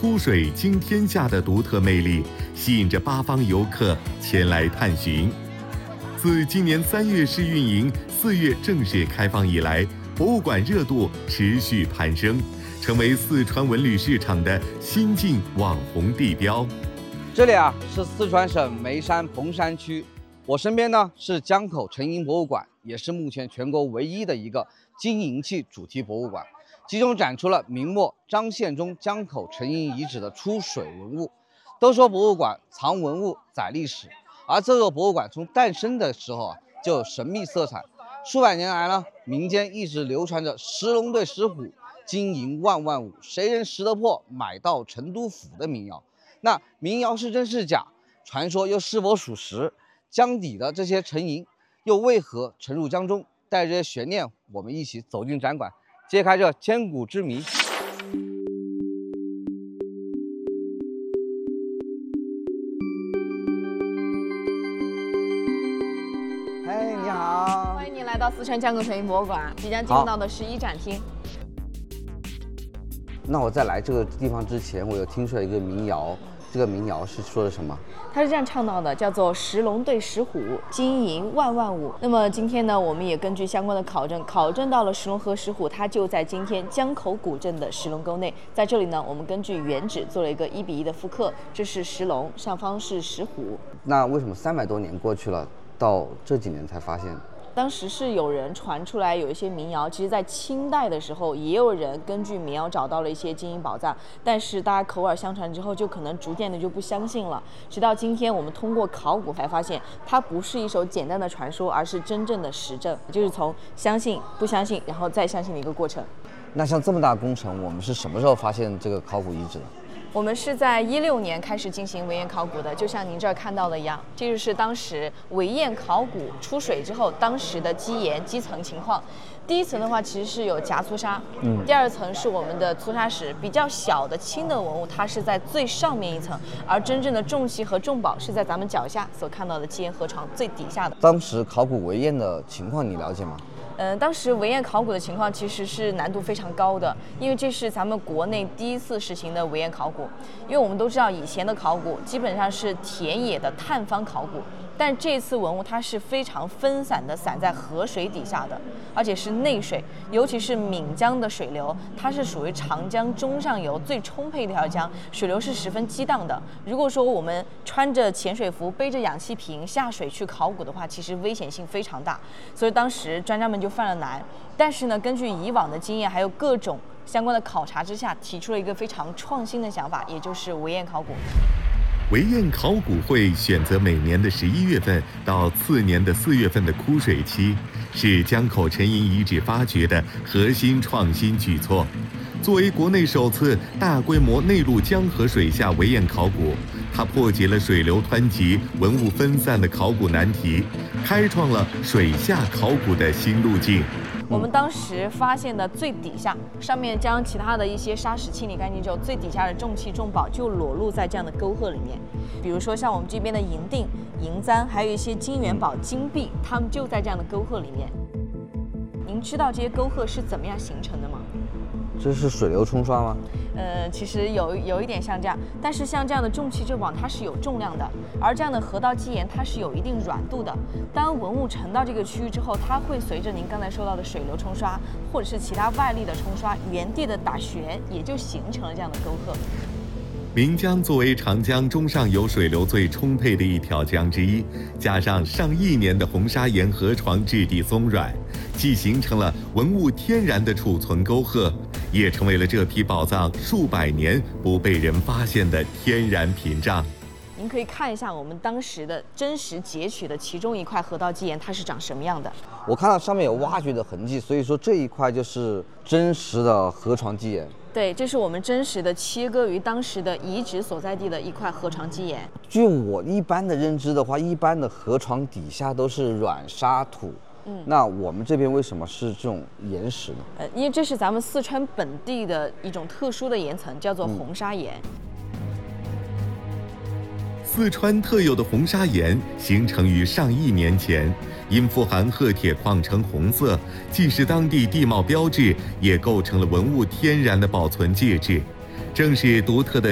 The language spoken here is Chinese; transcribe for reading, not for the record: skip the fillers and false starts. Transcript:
出水惊天下的独特魅力，吸引着八方游客前来探寻。自今年3月试运营、4月正式开放以来，博物馆热度持续攀升，成为四川文旅市场的新晋网红地标。 这里是四川省眉山彭山区，我身边呢是江口沉银博物馆，也是目前全国唯一的一个金银器主题博物馆，其中展出了明末张献忠江口沉银遗址的出水文物。都说博物馆藏文物载历史，而这个博物馆从诞生的时候就有神秘色彩。数百年来呢，民间一直流传着石龙对石虎，金银万万五，谁人识得破，买到成都府的民谣。那民谣是真是假？传说又是否属实？江底的这些沉银又为何沉入江中？带着这些悬念，我们一起走进展馆，揭开这千古之谜。嘿，你好， 欢迎您来到四川江口沉银博物馆，即将进入到的是一展厅。 那我在来这个地方之前，我有听说一个民谣，这个民谣是说的什么？ 他是这样唱到的，叫做石龙对石虎，金银万万五。那么今天呢，我们也根据相关的考证到了石龙和石虎，它就在今天江口古镇的石龙沟内。在这里呢，我们根据原址做了一个1:1的复刻，这是石龙，上方是石虎。 那为什么300多年过去了，到这几年才发现？ 当时是有人传出来有一些民谣，其实在清代的时候也有人根据民谣找到了一些金银宝藏，但是大家口耳相传之后，就可能逐渐的就不相信了。直到今天，我们通过考古才发现，它不是一首简单的传说，而是真正的实证，就是从相信、不相信，然后再相信的一个过程。 那像这么大工程，我们是什么时候发现这个考古遗址的？ 我们是在16年开始进行围堰考古的，就像您这儿看到的一样，这就是当时围堰考古出水之后当时的基岩基层情况。第一层的话，其实是有夹粗砂，第二层是我们的粗砂石，比较小的轻的文物，它是在最上面一层，而真正的重器和重宝是在咱们脚下所看到的基岩河床最底下的。 当时考古围堰的情况你了解吗？ 当时围堰考古的情况其实是难度非常高的，因为这是咱们国内第一次实行的围堰考古。因为我们都知道以前的考古基本上是田野的探方考古，但这次文物它是非常分散的散在河水底下的，而且是内水，尤其是岷江的水流，它是属于长江中上游最充沛的一条江，水流是十分激荡的。如果说我们穿着潜水服背着氧气瓶下水去考古的话，其实危险性非常大，所以当时专家们就犯了难。但是呢，根据以往的经验还有各种相关的考察之下，提出了一个非常创新的想法，也就是围堰考古。 围堰考古会选择每年的11月份到次年的4月份的枯水期，是江口沉银遗址发掘的核心创新举措。作为国内首次大规模内陆江河水下围堰考古，它破解了水流湍急、文物分散的考古难题，开创了水下考古的新路径。 我们当时发现的最底下，上面将其他的一些沙石清理干净之后，最底下的重器重宝就裸露在这样的沟壑里面。比如说像我们这边的银锭、银簪，还有一些金元宝、金币，它们就在这样的沟壑里面。您知道这些沟壑是怎么样形成的吗？ 这是水流冲刷吗？ 其实有一点像这样，但是像这样的重器重宝它是有重量的，而这样的河道基岩它是有一定软度的。当文物沉到这个区域之后，它会随着您刚才说到的水流冲刷，或者是其他外力的冲刷，原地的打旋，也就形成了这样的沟壑。 岷江作为长江中上游水流最充沛的一条江之一，加上上亿年的红砂岩河床质地松软，既形成了文物天然的储存沟壑，也成为了这批宝藏数百年不被人发现的天然屏障。 您可以看一下我们当时的真实截取的其中一块河道基岩，它是长什么样的。 我看到上面有挖掘的痕迹，所以说这一块就是真实的河床基岩。 对，这是我们真实的切割于当时的遗址所在地的一块河床基岩。 据我一般的认知的话，一般的河床底下都是软沙土。那我们这边为什么是这种岩石呢？ 因为这是咱们四川本地的一种特殊的岩层，叫做红砂岩。 四川特有的红砂岩形成于上亿年前，因富含褐铁矿呈红色，既是当地地貌标志，也构成了文物天然的保存介质。正是独特的